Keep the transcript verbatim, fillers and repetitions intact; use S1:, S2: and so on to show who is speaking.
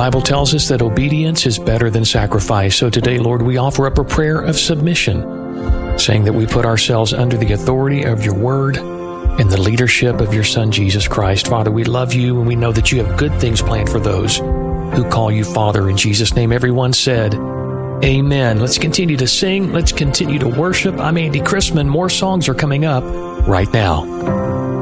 S1: Bible tells us that obedience is better than sacrifice. So today, Lord, we offer up a prayer of submission, saying that we put ourselves under the authority of your word and the leadership of your Son, Jesus Christ. Father, we love you, and we know that you have good things planned for those who call you Father. In Jesus' name, everyone said, amen. Let's continue to sing. Let's continue to worship. I'm Andy Chrisman. More songs are coming up right now.